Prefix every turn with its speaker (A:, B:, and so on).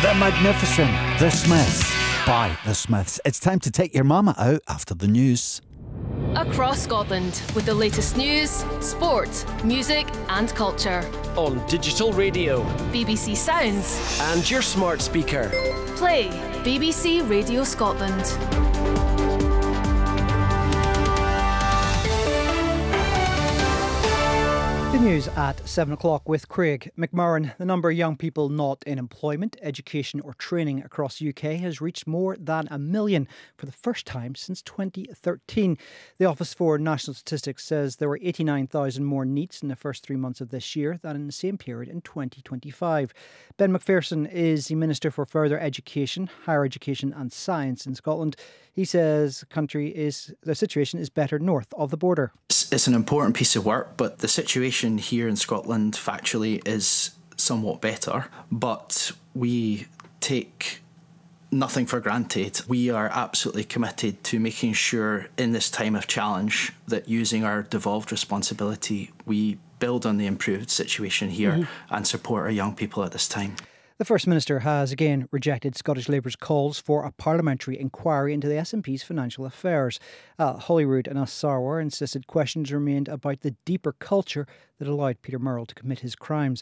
A: The magnificent The Smiths by The Smiths. It's time to take your mama out after the news.
B: Across Scotland with the latest news, sport, music and culture.
C: On digital radio,
B: BBC Sounds
C: and your smart speaker.
B: Play BBC Radio Scotland.
D: The news at 7 o'clock with Craig McMurran. The number of young people not in employment, education or training across the UK has reached more than 1 million for the first time since 2013. The Office for National Statistics says there were 89,000 more NEETs in the first 3 months of this year than in the same period in 2025. Ben Macpherson is the Minister for Further Education, Higher Education and Science in Scotland. He says the situation is better north of the border.
E: It's an important piece of work, but the situation here in Scotland factually is somewhat better. But we take nothing for granted. We are absolutely committed to making sure in this time of challenge that using our devolved responsibility, we build on the improved situation here and support our young people at this time.
D: The First Minister has again rejected Scottish Labour's calls for a parliamentary inquiry into the SNP's financial affairs. Holyrood and Sarwar insisted questions remained about the deeper culture that allowed Peter Murrell to commit his crimes.